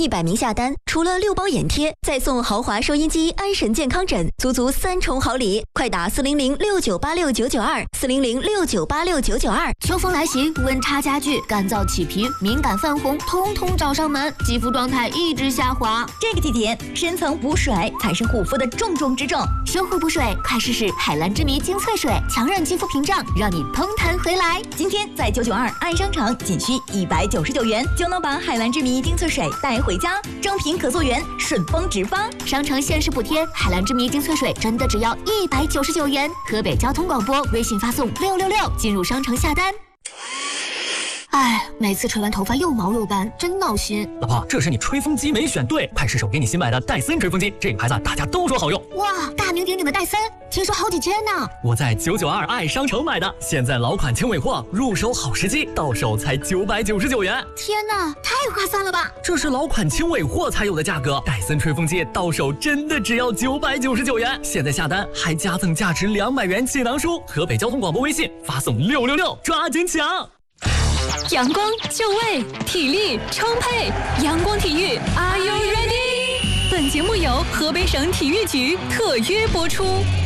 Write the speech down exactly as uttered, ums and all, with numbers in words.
一百名下单，除了六包眼贴，再送豪华收音机、安神健康枕，足足三重好礼！快打四零零六九八六九九二，四零零六九八六九九二。 秋风来袭，温差加剧，干燥起皮、敏感泛红，通通找上门，肌肤状态一直下滑。 这个季节，深层补水才是护肤的重中之重。 修护补水，快试试海蓝之谜精粹水，强韧肌肤屏障，让你嘭弹回来。 今天在九九二爱商场，仅需一百九十九元就能把海蓝之谜精粹水带回家，正品可溯源，顺丰直发。 商城限时补贴，海蓝之谜精粹水真的只要一百九十九元。河北交通广播微信发送六六六进入商城下单。哎，每次吹完头发又毛又干，真闹心。 老婆，这是你吹风机没选对，快试手给你新买的戴森吹风机，这个牌子大家都说好用。 哇，大名鼎鼎的戴森，听说好几千呢。 我在九九二爱商城买的，现在老款轻尾货，入手好时机，到手才九百九十九元。 天哪，太划算了吧！ 这是老款轻尾货才有的价格，戴森吹风机到手真的只要九百九十九元。现在下单还加赠价值两百元气囊书。河北交通广播微信发送六六六，抓紧抢！ 阳光就位，体力充沛，阳光体育 ，Are you ready？ 本节目由河北省体育局特约播出。